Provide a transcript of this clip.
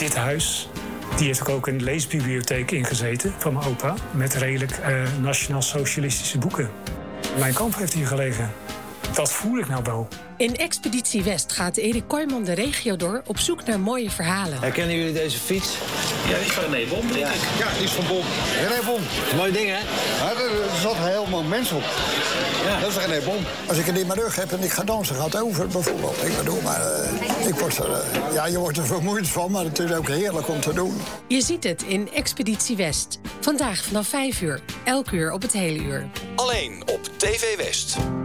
dit huis, die heeft ook een leesbibliotheek ingezeten van mijn opa. Met redelijk nationaal-socialistische boeken. Mijn kamp heeft hier gelegen. Dat voel ik nou wel. In Expeditie West gaat Erik Kooijman de regio door op zoek naar mooie verhalen. Herkennen jullie deze fiets? Ja, die is van René Bom, denk ik. Ja, die is van Bom. René Bom. Mooi ding, hè? Ja, er zat helemaal mensen op. Ja. Dat is René Bom. Als ik het in mijn rug heb en ik ga dansen, gaat het over bijvoorbeeld. Ik bedoel, maar ik word je wordt er vermoeid van, maar het is ook heerlijk om te doen. Je ziet het in Expeditie West. Vandaag vanaf 5 uur. Elk uur op het hele uur. Alleen op TV West.